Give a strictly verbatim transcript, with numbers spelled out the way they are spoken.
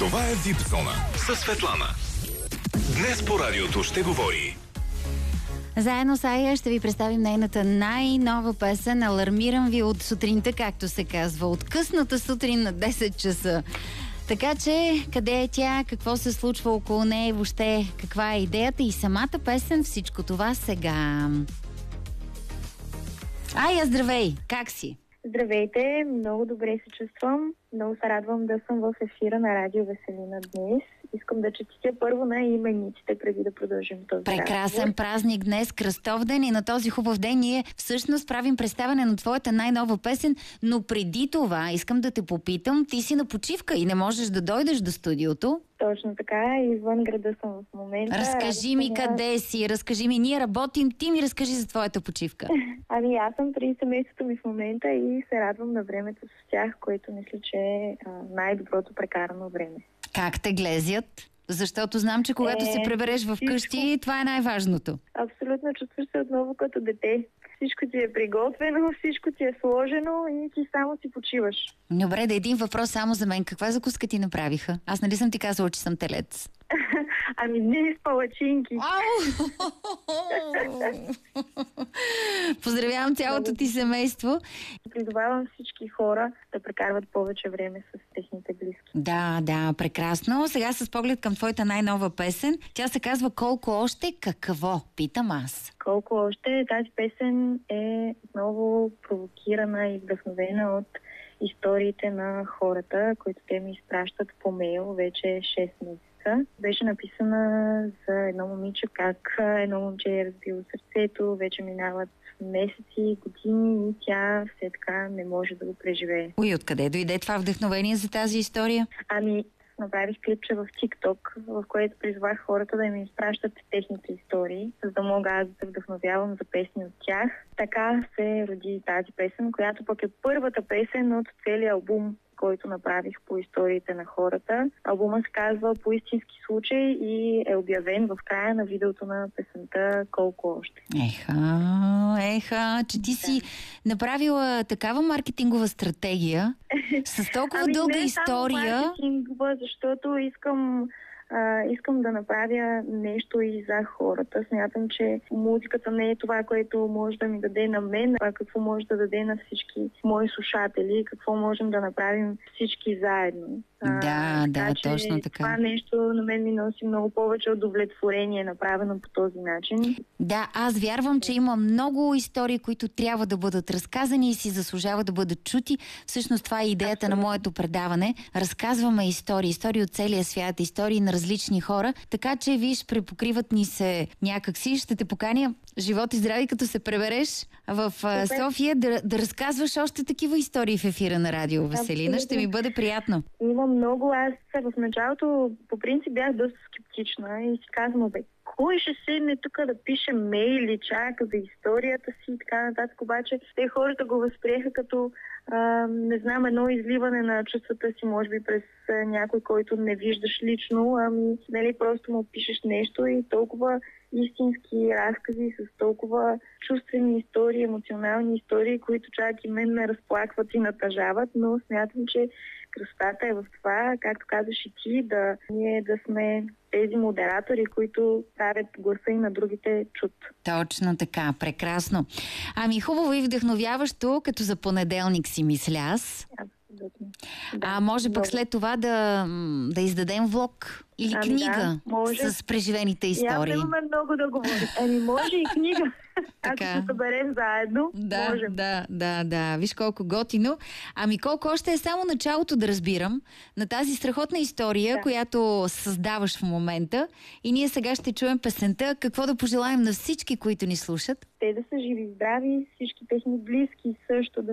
Това е Випзона със Светлана. Днес по радиото ще говори. Заедно с Ая ще ви представим нейната най-нова песен "Алармирам ви от сутринта", както се казва, от късната сутрин на десет часа. Така че, къде е тя, какво се случва около нея и въобще каква е идеята и самата песен, всичко това сега. Ая, здравей! Как си? Здравейте, много добре се чувствам. Много се радвам да съм в ефира на Радио Веселина днес. Искам да четите първо на имениците, преди да продължим този Прекрасен разговор. празник днес, Кръстов ден, и на този хубав ден ние всъщност правим представяне на твоята най-нова песен, но преди това искам да те попитам, ти си на почивка и не можеш да дойдеш до студиото. Точно така, извън града съм в момента. Разкажи ми Радостта къде си, разкажи ми, ние работим, ти ми разкажи за твоята почивка. Ами аз съм при семейството ми в момента и се радвам на времето с тях, което мисля, че е а, най-доброто прекарано време. Как те глезят? Защото знам, че когато Е, се прибереш в къщи, всичко. това е най-важното. Абсолютно чувстваш се отново като дете. Всичко ти е приготвено, всичко ти е сложено и ти само си почиваш. Добре, да един въпрос само за мен. Каква закуска ти направиха? Аз нали съм ти казала, че съм телец? Ами днес палачинки. Поздравявам цялото ти семейство. Призовавам всички хора да прекарват повече време с техните близки. Да, да, прекрасно. Сега с поглед към твоята най-нова песен. Тя се казва "Колко още, какво?" Питам аз. Колко още, тази песен е отново провокирана и вдъхновена от историите на хората, които те ми изпращат по мейл вече шест месеца. Беше написана за едно момиче, как едно момче е разбило сърцето, вече минават месеци, години и тя все така не може да го преживее. Ой, откъде дойде това вдъхновение за тази история? Ами, направих клипче в TikTok, в което призвах хората да ми изпращат техните истории, за да мога аз да се вдъхновявам за песни от тях. Така се роди тази песен, която пък е първата песен от целия албум, който направих по историите на хората. Албумът се казва "По истински случай" и е обявен в края на видеото на песента "Колко още". Еха, еха, че ти си направила такава маркетингова стратегия с толкова ами дълга не история. само маркетингова, защото искам А, искам да направя нещо и за хората. Смятам, че музиката не е това, което може да ми даде на мен, а какво може да даде на всички мои слушатели, какво можем да направим всички заедно. А, Да, да, че точно така. Това нещо на мен ми носи много повече удовлетворение, направено по този начин. Да, аз вярвам, че има много истории, които трябва да бъдат разказани и си заслужава да бъдат чути. Всъщност това е идеята Абсолютно. на моето предаване. Разказваме истории, истории от целия свят, истории на различни хора, така че виж, препокриват ни се някакси. Ще те поканя живот и здраве, като се пребереш в а, София, да, да разказваш още такива истории в ефира на Радио Веселина. Ще ми бъде приятно. Има много. Аз в началото по принцип бях доста скептична и си казвам, бе, кой ще седне тук да пише мейли, чака за историята си и така нататък. Обаче те хората го възприеха като а, не знам, едно изливане на чувствата си, може би през а, някой, който не виждаш лично, ами нали, просто му пишеш нещо и толкова истински разкази с толкова чувствени истории, емоционални истории, които чак и мен ме разплакват и натъжават, но смятам, че красотата е в това, както казваш и ти, да ние да сме тези модератори, които правят гласа и на другите чут. Точно така, прекрасно. Ами хубаво и вдъхновяващо, като за понеделник си мисля аз. Абсолютно. Да, а може пък след това да, да издадем влог или ами книга да, с преживените истории. Явно имаме много да говорим. Ами може и книга. Ако се съберем заедно, да, можем. Да, да, да. Виж колко готино. Ами колко още е само началото, да разбирам, на тази страхотна история, да. която създаваш в момента. И ние сега ще чуем песента. Какво да пожелаем на всички, които ни слушат? Те да са живи и здрави, всички техни близки също да